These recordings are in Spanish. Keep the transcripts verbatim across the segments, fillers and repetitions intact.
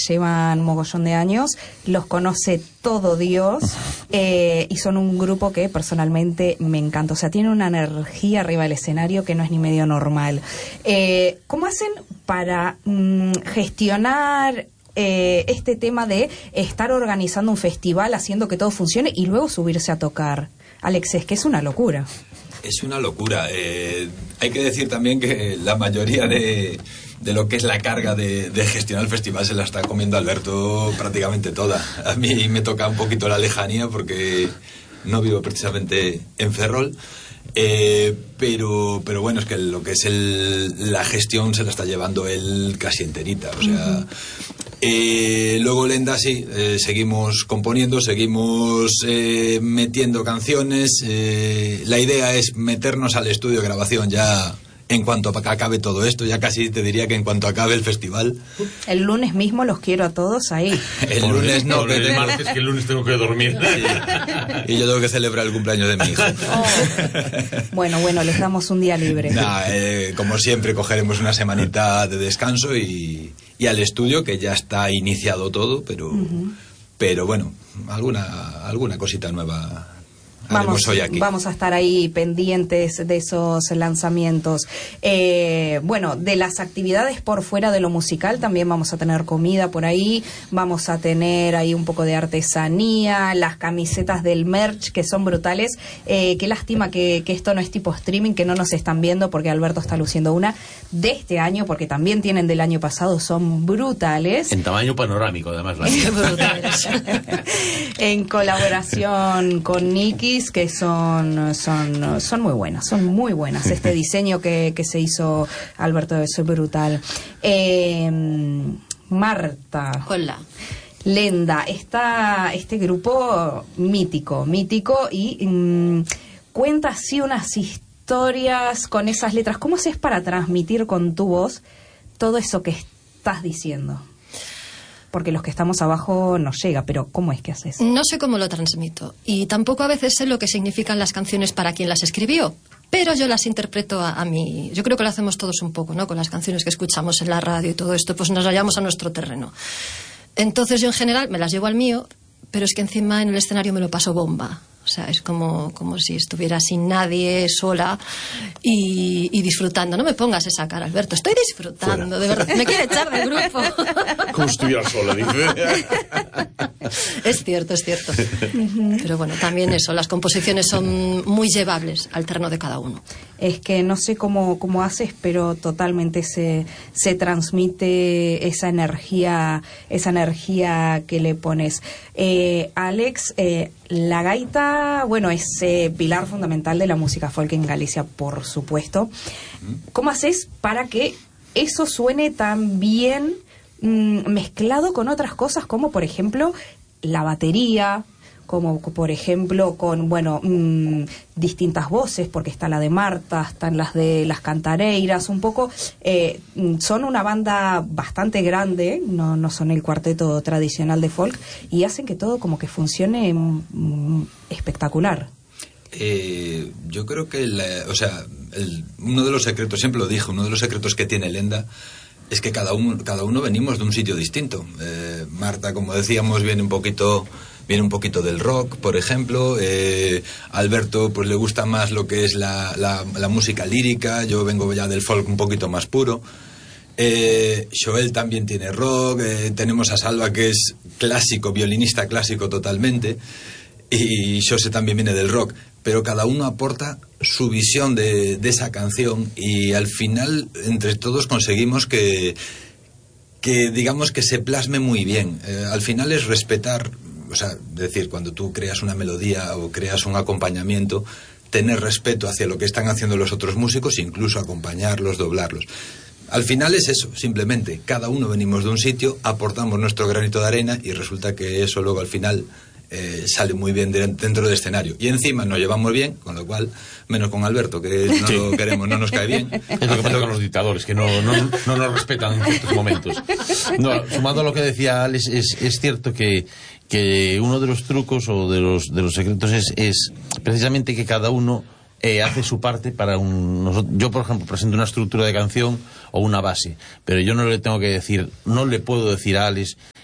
llevan mogollón de años, los conoce todo Dios, eh, y son un grupo que personalmente me encanta. O sea, tienen una energía arriba del escenario que no es ni medio normal. Eh, ¿Cómo hacen para mmm, gestionar eh, este tema de estar organizando un festival, haciendo que todo funcione y luego subirse a tocar? Alex, es que es una locura. Es una locura. Eh, hay que decir también que la mayoría de, de lo que es la carga de, de gestionar el festival se la está comiendo Alberto prácticamente toda. A mí me toca un poquito la lejanía porque no vivo precisamente en Ferrol. Eh, pero pero bueno, es que lo que es el, la gestión se la está llevando él casi enterita. O sea, uh-huh. eh, luego Lenda sí, eh, seguimos componiendo, seguimos eh, metiendo canciones. Eh, la idea es meternos al estudio de grabación ya en cuanto acabe todo esto. Ya casi te diría que en cuanto acabe el festival. El lunes mismo los quiero a todos ahí. El por lunes no, que el te... martes, que el lunes tengo que dormir. Sí. Y yo tengo que celebrar el cumpleaños de mi hijo. Oh. Bueno, bueno, les damos un día libre. Nah, eh, como siempre cogeremos una semanita de descanso y, y al estudio, que ya está iniciado todo, pero uh-huh. pero bueno, alguna alguna cosita nueva. Vamos, hoy aquí. Vamos a estar ahí pendientes de esos lanzamientos. Eh, bueno, de las actividades por fuera de lo musical también vamos a tener comida por ahí, vamos a tener ahí un poco de artesanía, las camisetas del merch que son brutales. Eh, qué lástima que, que esto no es tipo streaming, que no nos están viendo porque Alberto está luciendo una de este año, porque también tienen del año pasado, son brutales. En tamaño panorámico, además. Brutales. En colaboración con Nikki, que son son son muy buenas, son muy buenas. Este diseño que, que se hizo Alberto es brutal. Eh, Marta. Hola. Lenda, está este grupo mítico, mítico y mmm, cuenta así unas historias con esas letras. ¿Cómo haces para transmitir con tu voz todo eso que estás diciendo? Porque los que estamos abajo nos llega, pero ¿cómo es que haces? No sé cómo lo transmito, y tampoco a veces sé lo que significan las canciones para quien las escribió, pero yo las interpreto a, a mí. Yo creo que lo hacemos todos un poco, ¿no? Con las canciones que escuchamos en la radio y todo esto, pues nos hallamos a nuestro terreno. Entonces yo en general me las llevo al mío, pero es que encima en el escenario me lo paso bomba. O sea, es como, como si estuviera sin nadie, sola y, y disfrutando. No me pongas esa cara, Alberto. Estoy disfrutando, fuera, de verdad. Me quiere echar del grupo. Como si estuviera sola, dice. Es cierto, es cierto. Pero bueno, también eso. Las composiciones son muy llevables al terreno de cada uno. Es que no sé cómo, cómo haces, pero totalmente se, se transmite esa energía, esa energía que le pones. Eh, Alex, eh, la gaita, bueno, es eh, pilar fundamental de la música folk en Galicia, por supuesto. ¿Cómo haces para que eso suene tan bien mmm, mezclado con otras cosas, como por ejemplo la batería, como por ejemplo con, bueno, mmm, distintas voces, porque está la de Marta, están las de las cantareiras, un poco, eh, son una banda bastante grande, no, no son el cuarteto tradicional de folk, y hacen que todo como que funcione mmm, espectacular. Eh, yo creo que, la, o sea, el, uno de los secretos, siempre lo dije, uno de los secretos que tiene Lenda es que cada uno, cada uno venimos de un sitio distinto. Eh, Marta, como decíamos, viene un poquito... Viene un poquito del rock, por ejemplo. Eh, Alberto, pues le gusta más lo que es la, la, la música lírica. Yo vengo ya del folk un poquito más puro. Eh, Joel también tiene rock. Eh, tenemos a Salva, que es clásico, violinista clásico totalmente. Y José también viene del rock. Pero cada uno aporta su visión de, de esa canción. Y al final, entre todos, conseguimos que, que digamos, que se plasme muy bien. Eh, al final es respetar... O sea, es decir, cuando tú creas una melodía o creas un acompañamiento, tener respeto hacia lo que están haciendo los otros músicos, incluso acompañarlos, doblarlos. Al final es eso, simplemente, cada uno venimos de un sitio, aportamos nuestro granito de arena y resulta que eso luego al final eh, sale muy bien de, dentro del escenario. Y encima nos llevamos bien, con lo cual, menos con Alberto, que no sí. lo queremos, no nos cae bien. Es lo que pasa con los dictadores, que no, no, no nos respetan en ciertos momentos. No, sumando a lo que decía Alex, es, es cierto que que uno de los trucos o de los de los secretos es, es precisamente que cada uno eh, hace su parte para un... Yo, por ejemplo, presento una estructura de canción o una base, pero yo no le tengo que decir, no le puedo decir a Alex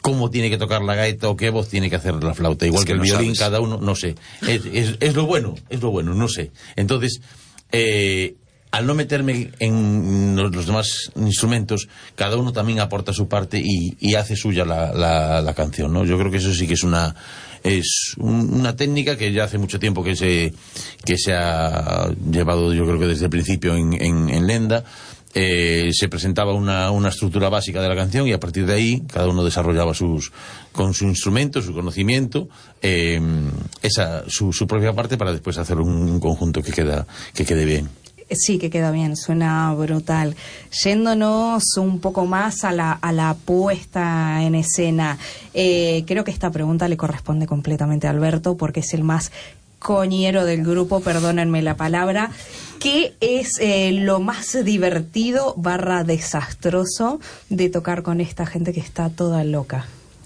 cómo tiene que tocar la gaita o qué voz tiene que hacer la flauta, igual es que, que el no violín, sabes. Cada uno, no sé, es, es, es lo bueno, es lo bueno, no sé. Entonces, eh, al no meterme en los, los demás instrumentos, cada uno también aporta su parte y, y hace suya la, la, la canción, ¿no? Yo creo que eso sí que es una es un, una técnica que ya hace mucho tiempo que se que se ha llevado, yo creo que desde el principio en, en, en Lenda. Eh, se presentaba una, una estructura básica de la canción y a partir de ahí cada uno desarrollaba sus con su instrumento, su conocimiento, eh, esa su, su propia parte para después hacer un, un conjunto que queda que quede bien. Sí, que queda bien, suena brutal. Yéndonos un poco más a la, a la puesta en escena, eh, creo que esta pregunta le corresponde completamente a Alberto porque es el más coñero del grupo, perdónenme la palabra. ¿Qué es eh, lo más divertido barra desastroso de tocar con esta gente que está toda loca?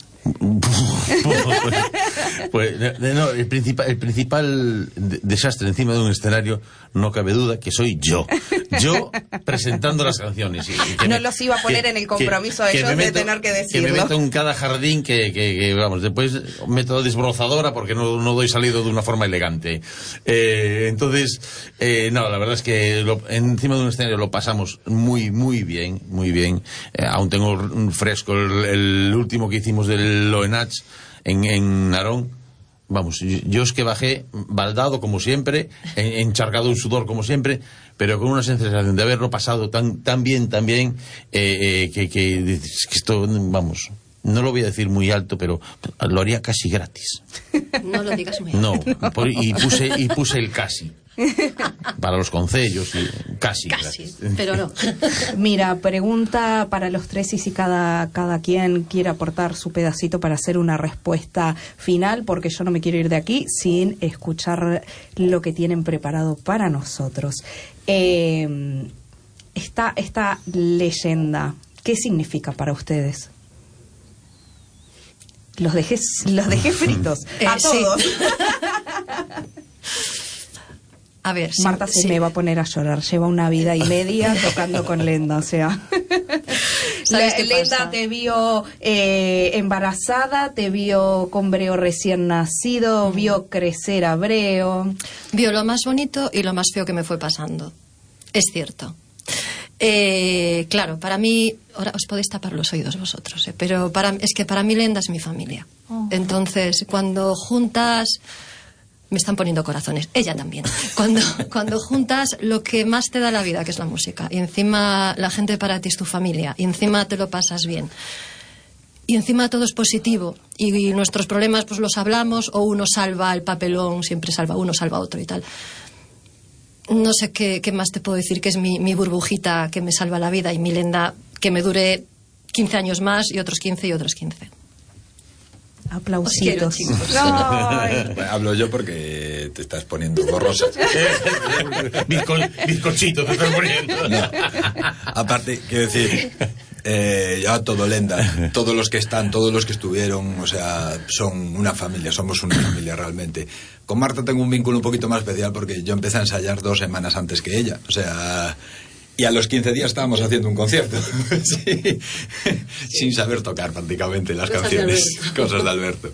Pues no, el principal, el principal desastre encima de un escenario, no cabe duda que soy yo. Yo presentando las canciones. Y, y que no me, los iba a poner que, en el compromiso de ellos de meto, tener que decirlo. Que me meto en cada jardín que, que, que vamos, después método desbrozadora porque no, no doy salido de una forma elegante. Eh, entonces, eh, no, la verdad es que lo, encima de un escenario lo pasamos muy, muy bien, muy bien. Eh, aún tengo fresco el, el último que hicimos del Loenach en, en Narón. Vamos, yo, yo es que bajé baldado como siempre, en, encharcado en sudor como siempre, pero con una sensación de haberlo pasado tan tan bien, tan bien, eh, eh, que, que, que esto, vamos, no lo voy a decir muy alto, pero lo haría casi gratis. No lo digas muy alto. No, por, y puse y puse el casi. Para los concellos y casi, casi, pero no. Mira, pregunta para los tres y si cada, cada quien quiere aportar su pedacito para hacer una respuesta final, porque yo no me quiero ir de aquí sin escuchar lo que tienen preparado para nosotros. Eh, esta, esta leyenda, ¿qué significa para ustedes? Los dejé, los dejé fritos eh, a todos. Sí. A ver, Marta sí, se sí. me va a poner a llorar. Lleva una vida y media tocando con Lenda, o sea. ¿Sabes qué Lenda pasa? te vio eh, embarazada, te vio con Breo recién nacido, mm. vio crecer a Breo. Vio lo más bonito y lo más feo que me fue pasando. Es cierto. Eh, claro, para mí, ahora os podéis tapar los oídos vosotros, eh, pero para, es que para mí Lenda es mi familia. Oh. Entonces, cuando juntas... Me están poniendo corazones, ella también. Cuando, cuando juntas lo que más te da la vida, que es la música, y encima la gente para ti es tu familia, y encima te lo pasas bien, y encima todo es positivo, y, y nuestros problemas pues los hablamos, o uno salva el papelón, siempre salva uno, salva otro y tal. No sé qué, qué más te puedo decir, que es mi, mi burbujita que me salva la vida, y mi Lenda que me dure quince años más, y otros quince y otros quince. Aplausitos. Quiero, bueno, hablo yo porque te estás poniendo borrosa. Bizco, bizcochito te estás poniendo. No. Aparte, quiero decir, eh, ya todo Lenda, todos los que están, todos los que estuvieron, o sea, son una familia, somos una familia realmente. Con Marta tengo un vínculo un poquito más especial porque yo empecé a ensayar dos semanas antes que ella, o sea... Y a los quince días estábamos haciendo un concierto, sí. Sin saber tocar prácticamente las Cosas canciones, de cosas de Alberto.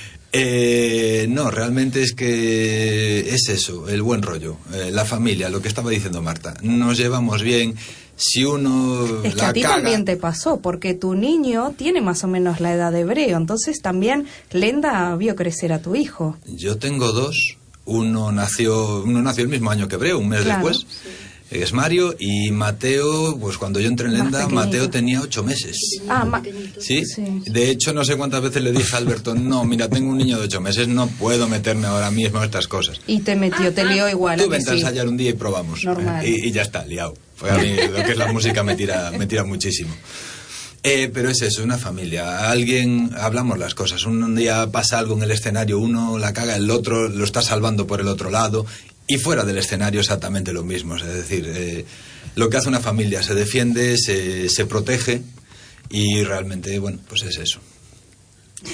Eh, no, realmente es que es eso, el buen rollo, eh, la familia, lo que estaba diciendo Marta. Nos llevamos bien. Si uno es que la a ti caga... también te pasó, porque tu niño tiene más o menos la edad de Breo, entonces también Lenda vio crecer a tu hijo. Yo tengo dos, uno nació, uno nació el mismo año que Breo, un mes claro, después. Sí. Es Mario, y Mateo, pues cuando yo entré en Lenda, Mateo tenía ocho meses. Ah, ma- ¿Sí? sí. De hecho, no sé cuántas veces le dije a Alberto, no, mira, tengo un niño de ocho meses, no puedo meterme ahora mismo a estas cosas. Y te metió, te lió igual. Tú ¿a que vente a sí? ensayar un día y probamos. Normal. Y, y ya está, liado. Pues a mí lo que es la música me tira, me tira muchísimo. Eh, pero es eso, una familia. Alguien, hablamos las cosas. Un día pasa algo en el escenario, uno la caga, el otro lo está salvando por el otro lado. Y fuera del escenario exactamente lo mismo. Es decir, eh, lo que hace una familia, se defiende, se, se protege y realmente, bueno, pues es eso.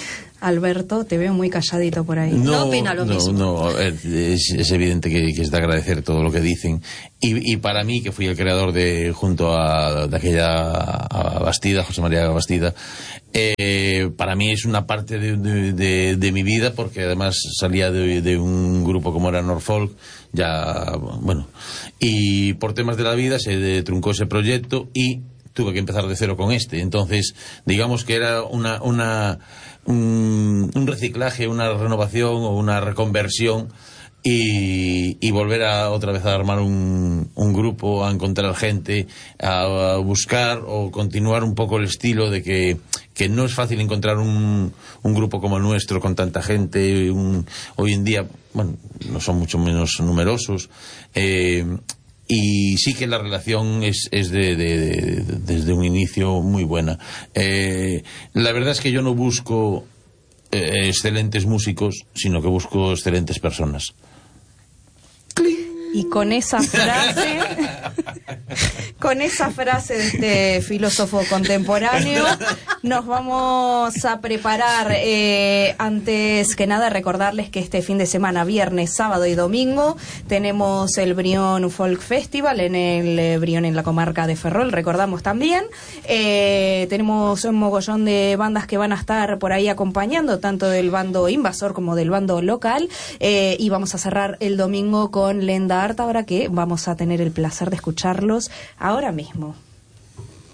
Alberto, te veo muy calladito por ahí. No opina lo no, mismo. No, es, es evidente que, que es de agradecer todo lo que dicen. Y, y para mí, que fui el creador de, junto a de aquella a Bastida, José María Bastida, eh, para mí es una parte de, de, de, de mi vida, porque además salía de, de un grupo como era Norfolk, ya, bueno, y por temas de la vida se truncó ese proyecto y tuve que empezar de cero con este. Entonces, digamos que era una, una un, un reciclaje, una renovación o una reconversión, y, y volver a otra vez a armar un, un grupo, a encontrar gente, a, a buscar o continuar un poco el estilo de que, que no es fácil encontrar un, un grupo como el nuestro con tanta gente. Un, hoy en día, bueno, no son mucho menos numerosos, eh, y sí que la relación es, es de, de, de, desde un inicio muy buena. Eh, la verdad es que yo no busco eh, excelentes músicos, sino que busco excelentes personas. Y con esa frase, con esa frase de este filósofo contemporáneo, nos vamos a preparar. Eh, antes que nada, recordarles que este fin de semana, viernes, sábado y domingo, tenemos el Brión Folk Festival en el eh, Brión, en la comarca de Ferrol, recordamos también. Eh, tenemos un mogollón de bandas que van a estar por ahí acompañando, tanto del bando invasor como del bando local. Eh, y vamos a cerrar el domingo con Lenda Ártabra, que vamos a tener el placer de escucharlos ahora mismo.